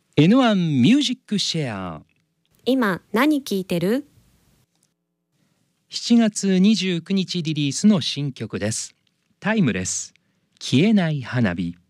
N1 ミュージックシェア。 今何聴いてる 7月29日リリースの新曲です。タイムレス、消えない花火。